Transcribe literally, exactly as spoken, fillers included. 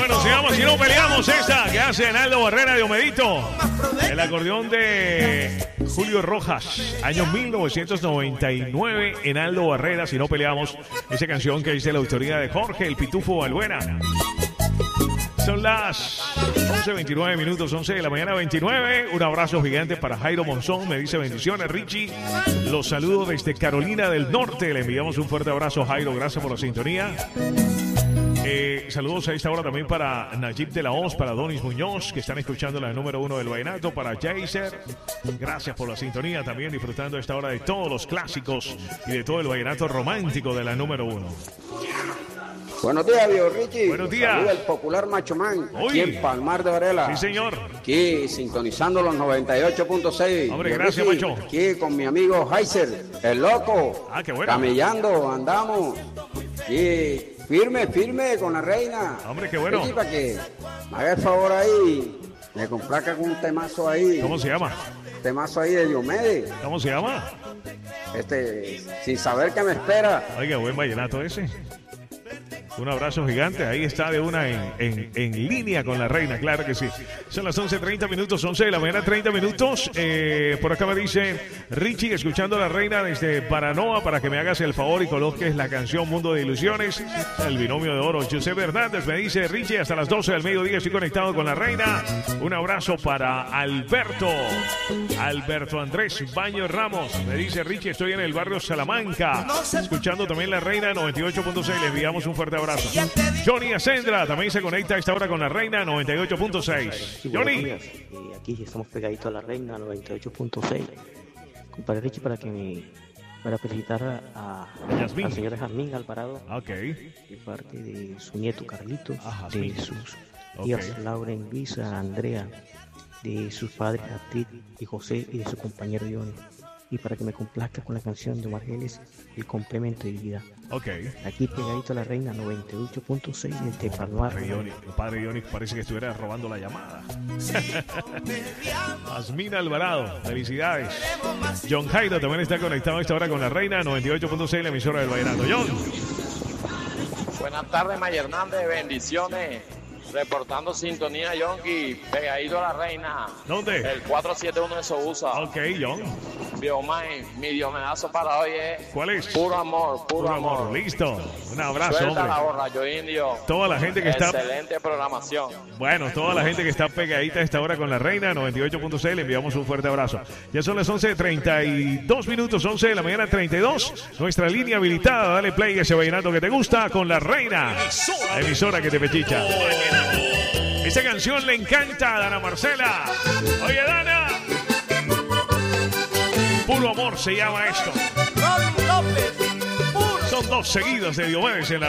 Bueno, sigamos, si no peleamos esa que hace Naldo Barrera de Omedito. El acordeón de Julio Rojas, año mil novecientos noventa y nueve, en Aldo Barrera, si no peleamos. Esa canción que dice la autoría de Jorge, el Pitufo Balbuena. Son las once veintinueve minutos, once de la mañana veintinueve. Un abrazo gigante para Jairo Monzón, me dice bendiciones Richie. Los saludo desde Carolina del Norte. Le enviamos un fuerte abrazo, Jairo, gracias por la sintonía. Eh, saludos a esta hora también para Nayib de la Hoz, para Donis Muñoz, que están escuchando la número uno del vallenato, para Jaycer, gracias por la sintonía, también disfrutando a esta hora de todos los clásicos y de todo el vallenato romántico de la número uno. Buenos días, viejo Richie. Buenos días. Saluda el popular Macho Man, aquí en Palmar de Varela. Sí, señor. Aquí sintonizando los noventa y ocho punto seis. Hombre, gracias, Richie, Macho. Aquí con mi amigo Jaycer, el loco. Ah, qué bueno. Camellando, andamos. Aquí firme, firme con la reina. Hombre, qué bueno. Richie, para que me haga el favor ahí, me complaca con un temazo ahí. ¿Cómo se llama? Temazo ahí de Diomedes. ¿Cómo se llama? Este, sin saber qué me espera. Oiga, buen vallenato ese. Un abrazo gigante, ahí está de una en, en, en línea con la reina, claro que sí. Son las once treinta minutos, once de la mañana, treinta minutos. Eh, por acá me dice Richie, escuchando a la reina desde Paranoa, para que me hagas el favor y coloques la canción Mundo de Ilusiones, el binomio de oro. José Hernández me dice, Richie, hasta las doce del mediodía estoy conectado con la reina. Un abrazo para Alberto, Alberto Andrés Baño Ramos. Me dice, Richie, estoy en el barrio Salamanca, escuchando también la reina noventa y ocho punto seis. Le enviamos un fuerte abrazo. Johnny Ascendra también se conecta a esta hora con la reina noventa y ocho punto seis. Sí, Johnny. días. Eh, aquí estamos pegaditos a la reina noventa y ocho punto seis. Compadre Richie, para que me para felicitar a, a Yasmín. la señora Jazmín Alvarado, Ok. de parte de su nieto Carlitos, Ah, de Jazmín. sus Ok. tías Lauren, Luisa, Andrea, de sus padres Astrid y José y de su compañero Johnny. Y para que me complazca con la canción de Omar Geles, El Complemento de Vida. Ok. Aquí pegadito a la reina noventa y ocho punto seis desde Palmar. Padre Johnny, el padre Johnny parece que estuviera robando la llamada. Asmina Alvarado, felicidades. John Jairo también está conectado a esta hora con la reina noventa y ocho punto seis, la emisora del vallenato. John. Buenas tardes, Mayer Hernández, bendiciones. Reportando sintonía, Yonki, pegadito a la reina. ¿Dónde? El cuatro siete uno de Sousa. Ok, John. Biomay, mi diomedazo para hoy es ¿Cuál es? puro amor, puro, Puro amor. amor. Listo. Un abrazo, Suelta hombre. la borra, yo indio. Toda la gente que está... Excelente programación. Bueno, toda la gente que está pegadita a esta hora con la reina noventa y ocho punto seis, le enviamos un fuerte abrazo. Ya son las once treinta y dos minutos, once de la mañana treinta y dos. Nuestra línea habilitada, dale play a ese vallenato que te gusta con la reina. La emisora que te pechicha. Esa canción le encanta a Dana Marcela. Oye, Dana. Puro amor se llama esto. Son dos seguidos de Diomedes en la